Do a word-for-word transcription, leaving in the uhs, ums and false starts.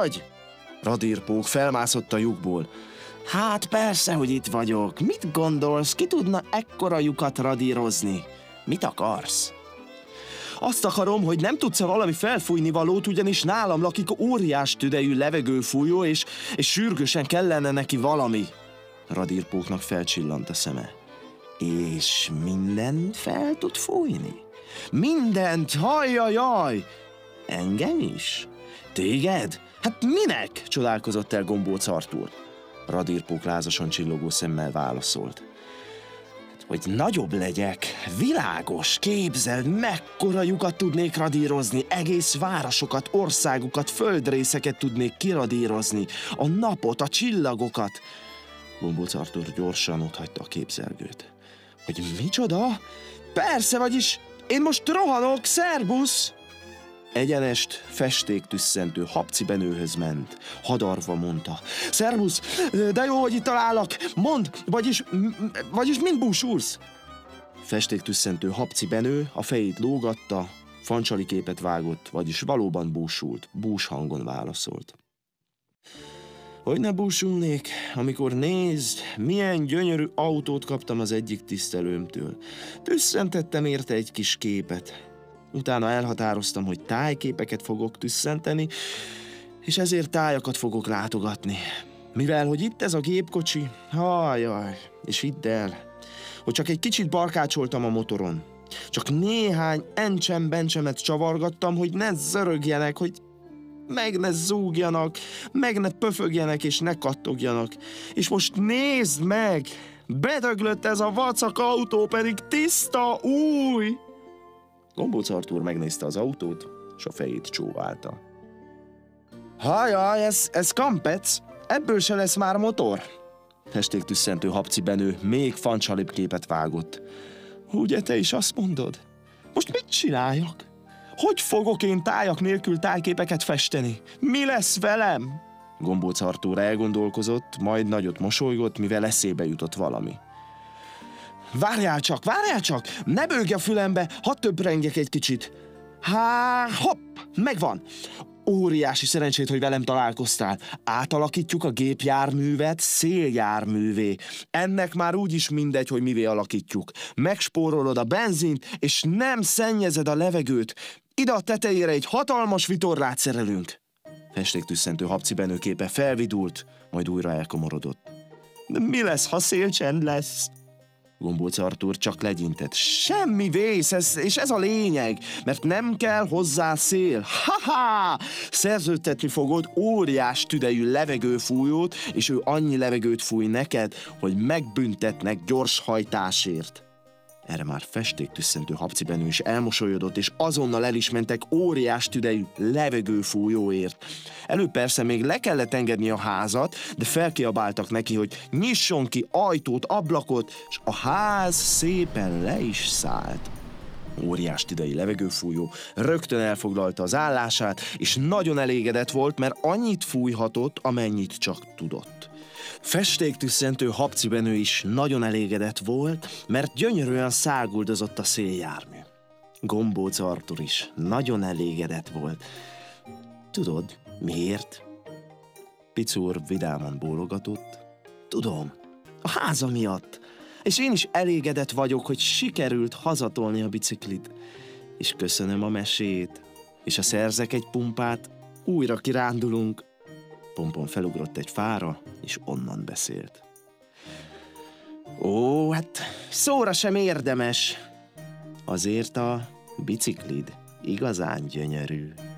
vagy? Radírpók felmászott a lyukból. Hát persze, hogy itt vagyok. Mit gondolsz, ki tudna ekkora lyukat radírozni? Mit akarsz? Azt akarom, hogy nem tudsz-e valami felfújni valót, ugyanis nálam lakik óriás tüdejű levegőfújó, és, és sürgősen kellene neki valami. Radírpóknak felcsillant a szeme. És mindent fel tud fújni? Mindent, hajjajaj! Engem is? Téged? Hát minek? Csodálkozott el Gombóc Artúr. Radírpók lázasan csillogó szemmel válaszolt. Hogy nagyobb legyek, világos, képzeld, mekkora lyukat tudnék radírozni, egész városokat, országokat, földrészeket tudnék kiradírozni, a napot, a csillagokat. Gombóc Artúr gyorsan otthagyta a képzelgőt. Hogy micsoda? Persze, vagyis én most rohanok, szerbusz! Egyenest, festéktüsszentő Habci Benőhöz ment. Hadarva mondta. Szervusz, de jó, hogy itt talállak. Mondd, vagyis, vagyis mind búsulsz? Festéktüsszentő Habci Benő a fejét lógatta, fancsali képet vágott, vagyis valóban búsult, bús hangon válaszolt. Hogy ne búsulnék, amikor nézd, milyen gyönyörű autót kaptam az egyik tisztelőmtől. Tüsszentettem érte egy kis képet. Utána elhatároztam, hogy tájképeket fogok tüsszenteni, és ezért tájakat fogok látogatni. Mivel, hogy itt ez a gépkocsi, hajjaj, és hidd el, hogy csak egy kicsit barkácsoltam a motoron. Csak néhány encsem-bencsemet csavargattam, hogy ne zörögjenek, hogy meg ne zúgjanak, meg ne pöfögjenek, és ne kattogjanak. És most nézd meg! Bedöglött ez a vacak autó, pedig tiszta, új! Gombóc Artúr megnézte az autót, és a fejét csóválta. Hajjaj, ez, ez kampec, ebből se lesz már motor. Festéktüsszentő Habci Benő még fancsalibb képet vágott. Ugye te is azt mondod? Most mit csináljak? Hogy fogok én tájak nélkül tájképeket festeni? Mi lesz velem? Gombóc Artúr elgondolkozott, majd nagyot mosolygott, mivel eszébe jutott valami. Várjál csak, várjál csak! Ne bőgj a fülembe, hadd többrengek egy kicsit. Há, hopp, megvan! Óriási szerencsét, hogy velem találkoztál. Átalakítjuk a gépjárművet széljárművé. Ennek már úgyis mindegy, hogy mivé alakítjuk. Megspórolod a benzint, és nem szennyezed a levegőt. Ide a tetejére egy hatalmas vitorlát szerelünk. Festéktüsszentő Habci Benő képe felvidult, majd újra elkomorodott. De mi lesz, ha szélcsend lesz? Gombóc Artúr csak legyintett. Semmi vész, ez, és ez a lényeg, mert nem kell hozzá szél. Ha-ha! Szerződtetni fogod óriás tüdejű levegőfújót, és ő annyi levegőt fúj neked, hogy megbüntetnek gyors hajtásért. Erre már festéktüsszentő Habci Benő is elmosolyodott, és azonnal el is mentek óriás tüdejű levegőfújóért. Előbb persze még le kellett engedni a házat, de felkiabáltak neki, hogy nyisson ki ajtót, ablakot, és a ház szépen le is szállt. Óriás tüdejű levegőfújó rögtön elfoglalta az állását, és nagyon elégedett volt, mert annyit fújhatott, amennyit csak tudott. Festéktüsszentő Habci Benő is nagyon elégedett volt, mert gyönyörűen száguldozott a széljármű. Gombóc Artúr is nagyon elégedett volt. Tudod, miért? Picúr vidáman bólogatott. Tudom, a háza miatt. És én is elégedett vagyok, hogy sikerült hazatolni a biciklit. És köszönöm a mesét. És ha szerzek egy pumpát, újra kirándulunk. Pompon felugrott egy fára, és onnan beszélt. Ó, hát szóra sem érdemes. Azért a biciklid igazán gyönyörű.